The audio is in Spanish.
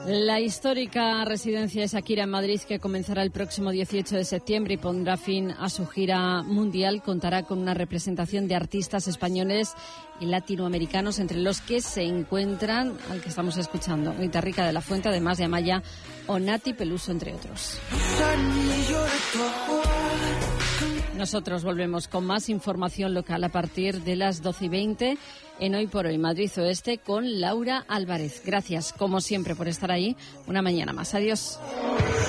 La histórica residencia de Shakira en Madrid, que comenzará el próximo 18 de septiembre y pondrá fin a su gira mundial, contará con una representación de artistas españoles y latinoamericanos, entre los que se encuentran al que estamos escuchando, Rita Rica de la Fuente, además de Amaya o Nati Peluso, entre otros. Nosotros volvemos con más información local a partir de las 12:20 en Hoy por Hoy Madrid Oeste con Laura Álvarez. Gracias, como siempre, por estar ahí una mañana más. Adiós.